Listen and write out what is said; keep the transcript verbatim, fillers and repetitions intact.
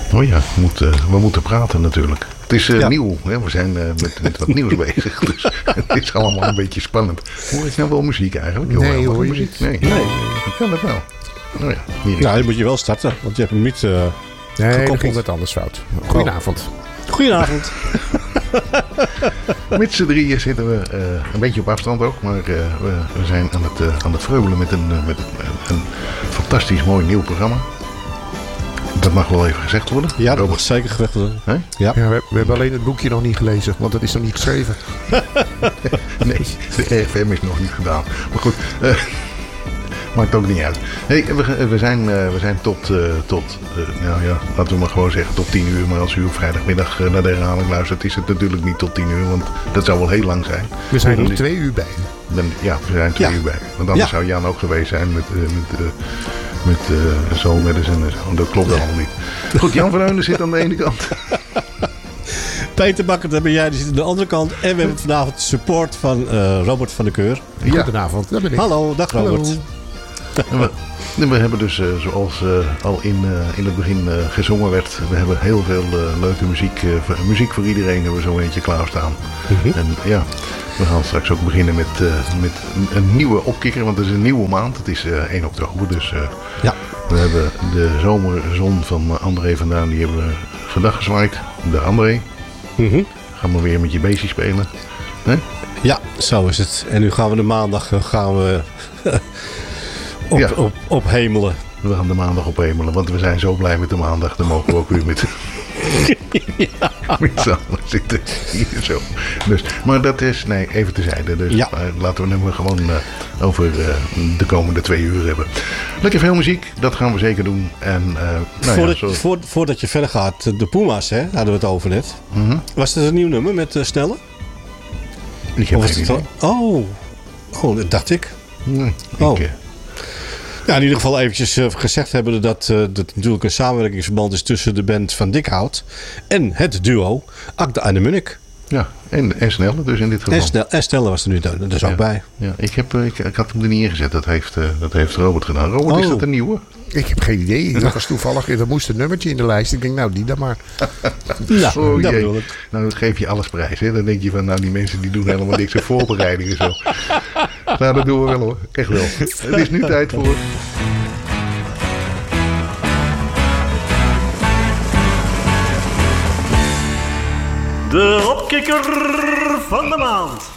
Oh ja, we moeten, we moeten praten natuurlijk. Het is uh, ja. nieuw. Hè? We zijn uh, met, met wat nieuws bezig. Dus het is allemaal een beetje spannend. Hoor je nou wel muziek eigenlijk? Nee, hoor, hoor je muziek? niet. Nee, nee. Dat kan het wel. Oh ja, hier is nou, dan moet je wel starten, want je hebt hem niet uh, Nee, er gekoppeld. ging wat anders fout. Goedenavond. Goedenavond. Met z'n drieën zitten we uh, een beetje op afstand ook. Maar uh, we, we zijn aan het, uh, aan het vreubelen met, een, uh, met een, een fantastisch mooi nieuw programma. Dat mag wel even gezegd worden. Ja, dat mag zeker gezegd worden. Hè? Ja. Ja, we, we hebben alleen het boekje nog niet gelezen, want dat is nog niet geschreven. Nee, de R F M is nog niet gedaan. Maar goed, uh, maakt ook niet uit. Hey, we, we, zijn, uh, we zijn tot, uh, tot uh, nou ja, laten we maar gewoon zeggen tot tien uur. Maar als u op vrijdagmiddag uh, naar de herhaling luistert, is het natuurlijk niet tot tien uur. Want dat zou wel heel lang zijn. We zijn er er twee uur bij. Dan, ja, we zijn twee ja. uur bij. Want anders ja. zou Jan ook geweest zijn met, uh, met, uh, met uh, Soul Medicine en zo. Dat klopt allemaal niet. Goed, Jan van Heunen zit aan de ene kant. Peter Bakker, dat ben jij, die zit aan de andere kant. En we hebben vanavond support van uh, Robert van der Keur. Ja. Goedenavond, dat ben ik. Hallo, dag Robert. Hallo. We, we hebben dus, uh, zoals uh, al in, uh, in het begin uh, gezongen werd, we hebben heel veel uh, leuke muziek. Uh, voor, muziek voor iedereen hebben we zo eentje klaarstaan. Mm-hmm. En ja, we gaan straks ook beginnen met, uh, met een, een nieuwe opkikker, want het is een nieuwe maand. Het is uh, één oktober, dus uh, Ja. we hebben de zomerzon van André vandaan, die hebben we vandaag gezwaaid. De André, Mm-hmm. gaan we weer met je beestje spelen. Hè? Ja, zo is het. En nu gaan we de maandag uh, gaan we op, Ja. op, op hemelen. We gaan de maandag ophemelen, want we zijn zo blij met de maandag. Dan mogen we ook weer met, ja. met z'n allen zitten. Hier zo. Dus, maar dat is, nee, even terzijde. Dus Ja. uh, laten we hem gewoon uh, over uh, de komende twee uur hebben. Lekker veel muziek, dat gaan we zeker doen. En, uh, nou voordat, ja, zo... voor, voordat je verder gaat, de Puma's, hè, hadden we het over net. Mm-hmm. Was dat een nieuw nummer met uh, Snelle? Ik heb Of was geen het idee. al- Oh. oh, dat dacht ik. Nee, Oh. ik, uh, Ja, in ieder geval eventjes uh, gezegd hebben dat uh, dat natuurlijk een samenwerkingsverband is tussen de band van Dikhout en het duo Akda en de Munnik. ja, en, en Snelle dus in dit geval. En, Stel, en Stella was er nu er dus ook Ja. bij. Ja, ik, heb, uh, ik, ik had hem er niet ingezet. Dat heeft, uh, dat heeft Robert gedaan. Robert, Oh. is dat een nieuwe? Ik heb geen idee. Dat was toevallig. Er moest een nummertje in de lijst. Ik denk, nou, die dan maar. Nou, Oh, dat jee. bedoel ik. Nou, dat geef je alles prijs. Hè? Dan denk je van, nou, die mensen die doen helemaal niks aan voorbereidingen zo. Nou, dat doen we wel hoor. Echt wel. Het is nu tijd voor... De opkikker van de maand.